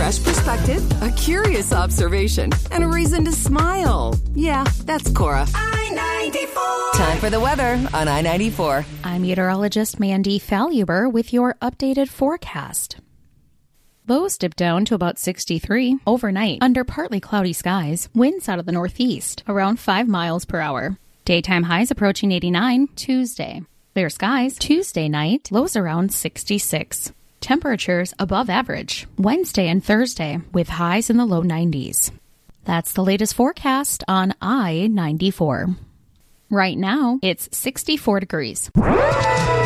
fresh perspective, a curious observation, and a reason to smile. Yeah, that's Cora. I-94. Time for the weather on I-94. I'm meteorologist Mandy Faluber with your updated forecast. Lows dip down to about 63 overnight under partly cloudy skies. Winds out of the northeast around 5 miles per hour. Daytime highs approaching 89 Tuesday. Clear skies Tuesday night. Lows around 66. Temperatures above average Wednesday and Thursday with highs in the low 90s. That's the latest forecast on I-94. Right now, it's 64 degrees.